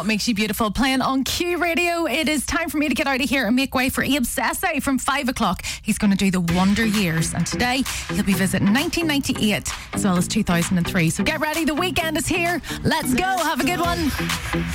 What makes you beautiful? Playing on Q Radio. It is time for me to get out of here and make way for Abe Sesse from 5 o'clock. He's going to do the Wonder Years, and today he'll be visiting 1998 as well as 2003. So get ready, the weekend is here. Let's go. Have a good one.